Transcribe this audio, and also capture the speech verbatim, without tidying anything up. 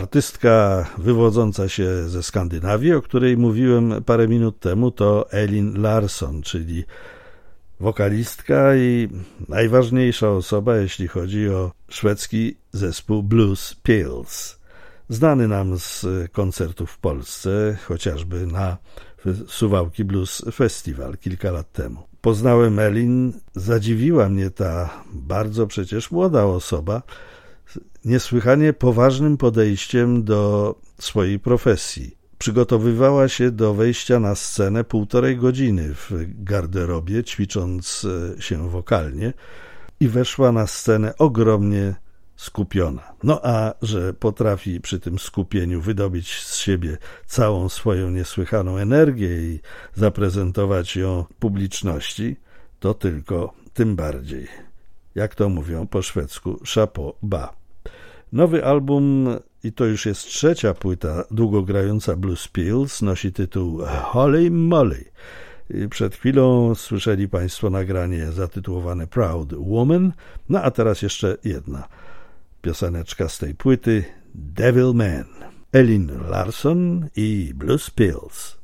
Artystka wywodząca się ze Skandynawii, o której mówiłem parę minut temu, to Elin Larsson, czyli wokalistka i najważniejsza osoba, jeśli chodzi o szwedzki zespół Blues Pills. Znany nam z koncertów w Polsce, chociażby na Suwałki Blues Festival kilka lat temu. Poznałem Elin, zadziwiła mnie ta bardzo przecież młoda osoba, niesłychanie poważnym podejściem do swojej profesji. Przygotowywała się do wejścia na scenę półtorej godziny w garderobie, ćwicząc się wokalnie i weszła na scenę ogromnie skupiona. No a że potrafi przy tym skupieniu wydobyć z siebie całą swoją niesłychaną energię i zaprezentować ją publiczności, to tylko tym bardziej. Jak to mówią po szwedzku, chapeau bas. Nowy album, i to już jest trzecia płyta długogrająca Blues Pills, nosi tytuł Holy Moly. Przed chwilą słyszeli Państwo nagranie zatytułowane Proud Woman, no a teraz jeszcze jedna pioseneczka z tej płyty, Devil Man, Elin Larsson i Blues Pills.